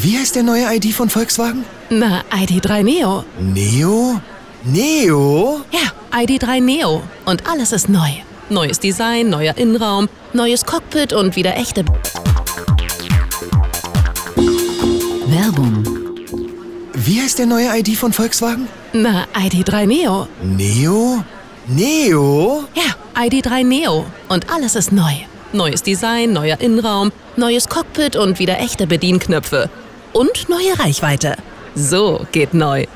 Wie heißt der neue ID von Volkswagen? Na, ID.3 Neo. Neo? Neo? Ja, ID.3 Neo. Und alles ist neu. Neues Design, neuer Innenraum, neues Cockpit und wieder echte... Werbung. Wie heißt der neue ID von Volkswagen? Na, ID.3 Neo. Neo? Neo? Ja, ID.3 Neo. Und alles ist neu. Neues Design, neuer Innenraum, neues Cockpit und wieder echte Bedienknöpfe. Und neue Reichweite. So geht neu.